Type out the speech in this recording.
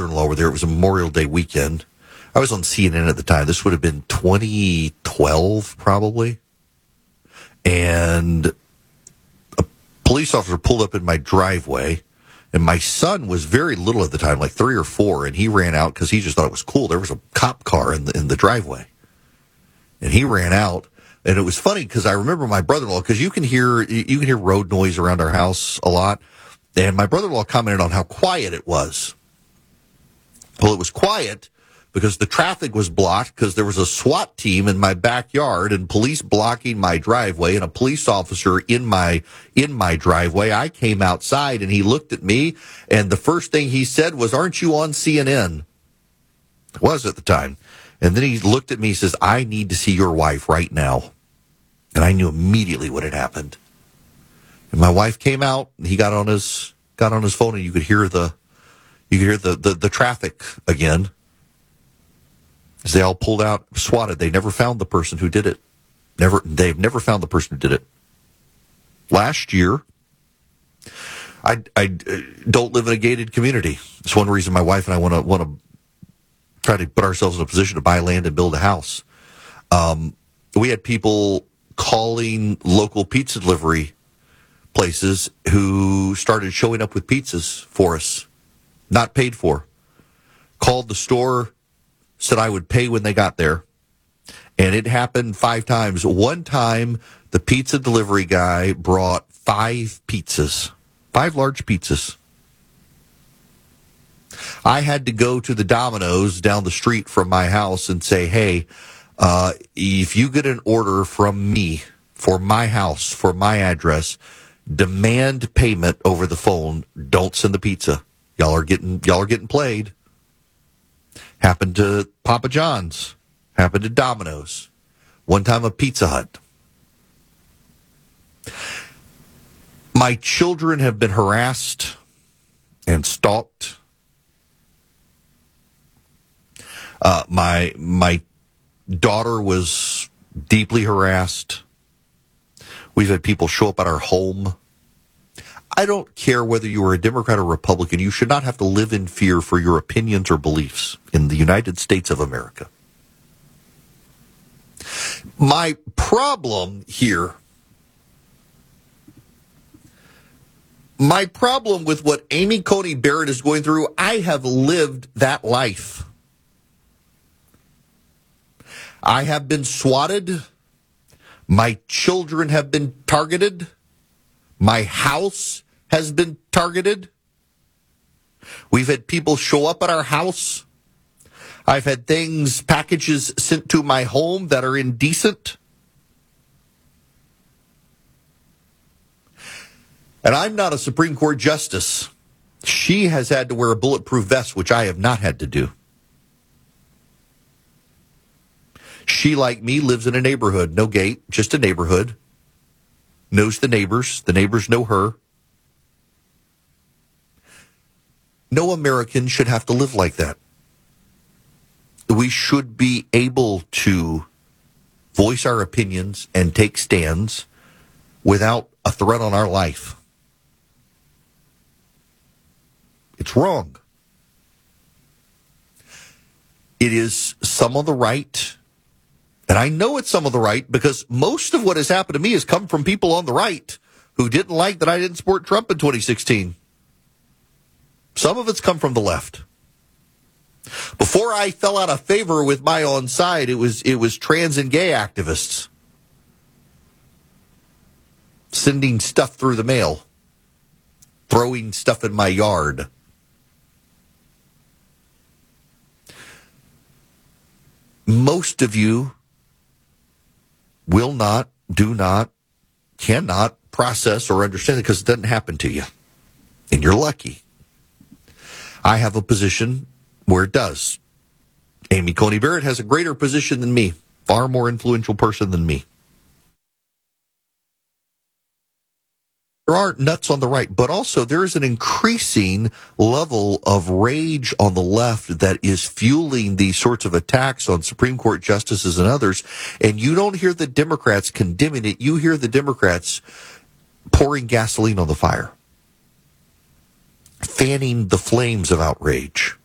brother-in-law were there. It was a Memorial Day weekend. I was on CNN at the time. This would have been 2012, probably. And a police officer pulled up in my driveway, and my son was very little at the time, like 3 or 4, and he ran out because he just thought it was cool. There was a cop car in the driveway, and he ran out. And it was funny because I remember my brother-in-law, because you can hear road noise around our house a lot, and my brother-in-law commented on how quiet it was. Well, it was quiet because the traffic was blocked because there was a SWAT team in my backyard and police blocking my driveway and a police officer in my driveway. I came outside and he looked at me, and the first thing he said was, "Aren't you on CNN?" I was at the time. And then he looked at me and says, "I need to see your wife right now." And I knew immediately what had happened. And my wife came out, and he got on his phone, and you could hear the traffic again. As they all pulled out, swatted. They never found the person who did it. They've never found the person who did it. Last year, I don't live in a gated community. It's one reason my wife and I want to try to put ourselves in a position to buy land and build a house. We had people calling local pizza delivery places who started showing up with pizzas for us, not paid for. Called the store, said I would pay when they got there. And it happened 5 times. One time, the pizza delivery guy brought 5 pizzas, 5 large pizzas. I had to go to the Domino's down the street from my house and say, "Hey, if you get an order from me for my house, for my address, demand payment over the phone. Don't send the pizza. Y'all are getting played." Happened to Papa John's. Happened to Domino's. One time a Pizza Hut. My children have been harassed and stalked. My daughter was deeply harassed. We've had people show up at our home. I don't care whether you are a Democrat or Republican. You should not have to live in fear for your opinions or beliefs in the United States of America. My problem here, my problem with what Amy Coney Barrett is going through, I have lived that life. I have been swatted. My children have been targeted. My house has been targeted. We've had people show up at our house. I've had packages sent to my home that are indecent. And I'm not a Supreme Court justice. She has had to wear a bulletproof vest, which I have not had to do. She, like me, lives in a neighborhood. No gate, just a neighborhood. Knows the neighbors. The neighbors know her. No American should have to live like that. We should be able to voice our opinions and take stands without a threat on our life. It's wrong. It is some of the right. And I know it's some of the right because most of what has happened to me has come from people on the right who didn't like that I didn't support Trump in 2016. Some of it's come from the left. Before I fell out of favor with my own side, it was trans and gay activists sending stuff through the mail, throwing stuff in my yard. Most of you will not, do not, cannot process or understand it because it doesn't happen to you. And you're lucky. I have a position where it does. Amy Coney Barrett has a greater position than me, far more influential person than me. There are nuts on the right, but also there is an increasing level of rage on the left that is fueling these sorts of attacks on Supreme Court justices and others. And you don't hear the Democrats condemning it. You hear the Democrats pouring gasoline on the fire, fanning the flames of outrage.